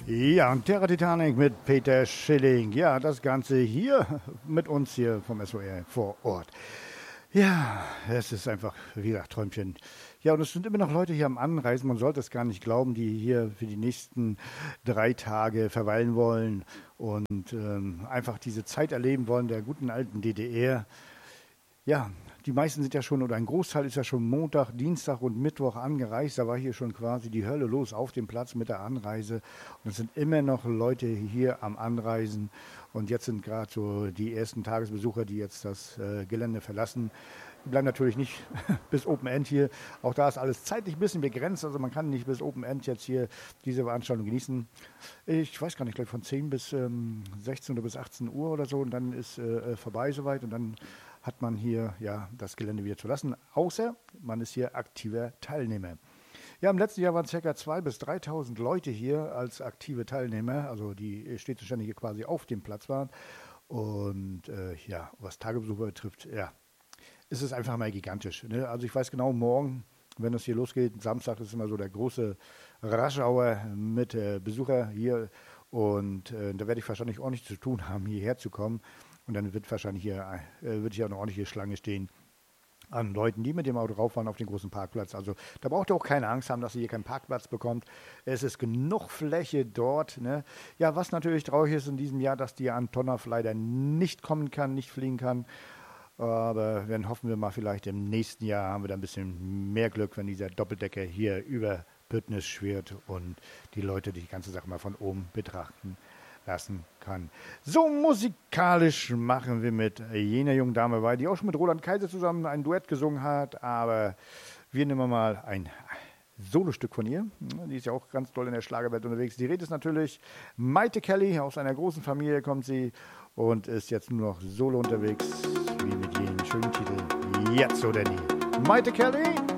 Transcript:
Ja, und Terra Titanic mit Peter Schilling. Ja, das Ganze hier mit uns hier vom SOR vor Ort. Ja, es ist einfach, wie gesagt, Träumchen. Ja, und es sind immer noch Leute hier am Anreisen, man sollte es gar nicht glauben, die hier für die nächsten 3 Tage verweilen wollen und einfach diese Zeit erleben wollen der guten alten DDR. Ja, die meisten sind ja schon, oder ein Großteil ist ja schon Montag, Dienstag und Mittwoch angereist. Da war hier schon quasi die Hölle los auf dem Platz mit der Anreise. Und es sind immer noch Leute hier am Anreisen. Und jetzt sind gerade so die ersten Tagesbesucher, die jetzt das Gelände verlassen. Die bleiben natürlich nicht bis Open End hier. Auch da ist alles zeitlich ein bisschen begrenzt. Also man kann nicht bis Open End jetzt hier diese Veranstaltung genießen. Ich weiß gar nicht, ich glaube von 10 bis 16 oder bis 18 Uhr oder so. Und dann ist vorbei soweit. Und dann hat man hier ja das Gelände wieder zu lassen, außer man ist hier aktiver Teilnehmer. Ja, im letzten Jahr waren ca. 2.000 bis 3.000 Leute hier als aktive Teilnehmer, also die ständig hier quasi auf dem Platz waren. Und ja, was Tagesbesucher betrifft, ja, ist es einfach mal gigantisch. Ne? Also ich weiß genau, morgen, wenn es hier losgeht, Samstag ist immer so der große Rush-Hour mit Besucher hier. Und da werde ich wahrscheinlich ordentlich zu tun haben, hierher zu kommen. Und dann wird wahrscheinlich wird hier eine ordentliche Schlange stehen an Leuten, die mit dem Auto rauffahren auf den großen Parkplatz. Also da braucht ihr auch keine Angst haben, dass ihr hier keinen Parkplatz bekommt. Es ist genug Fläche dort. Ne? Ja, was natürlich traurig ist in diesem Jahr, dass die Antonov leider nicht kommen kann, nicht fliegen kann. Aber dann hoffen wir mal, vielleicht im nächsten Jahr haben wir da ein bisschen mehr Glück, wenn dieser Doppeldecker hier über Büttnis schwirrt und die Leute die ganze Sache mal von oben betrachten lassen kann. So musikalisch machen wir mit jener jungen Dame weiter, die auch schon mit Roland Kaiser zusammen ein Duett gesungen hat, aber wir nehmen mal ein Solostück von ihr. Die ist ja auch ganz toll in der Schlagerwelt unterwegs. Die Rede ist natürlich Maite Kelly, aus einer großen Familie kommt sie und ist jetzt nur noch solo unterwegs, wie mit jenem schönen Titel Jetzt oder nie. Maite Kelly!